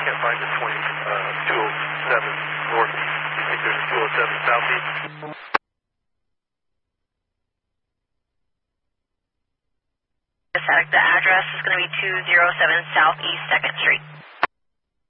can't find the 207 north. Do you think there's a 207 southeast? The address is going to be 207 Southeast 2nd Street.